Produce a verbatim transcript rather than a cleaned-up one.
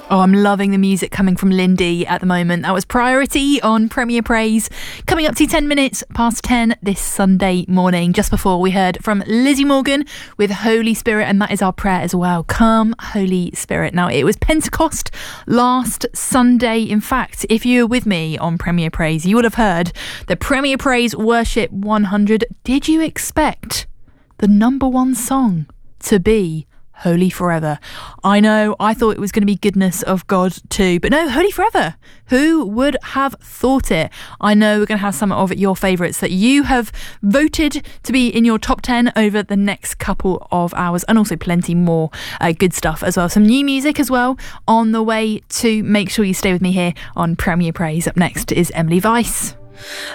Oh, I'm loving the music coming from Lindy at the moment. That was Priority on Premier Praise. Coming up to ten minutes past ten this Sunday morning. Just before we heard from Lizzie Morgan with Holy Spirit, and that is our prayer as well. Come, Holy Spirit. Now, it was Pentecost last Sunday. In fact, if you were with me on Premier Praise, you would have heard the Premier Praise Worship one hundred. Did you expect the number one song to be Holy Forever? I know, I thought it was going to be Goodness of God too, but no, Holy Forever. Who would have thought it? I know we're going to have some of your favourites that you have voted to be in your top ten over the next couple of hours, and also plenty more uh, good stuff as well. Some new music as well on the way to. Make sure you stay with me here on Premier Praise. Up next is Emily Weiss.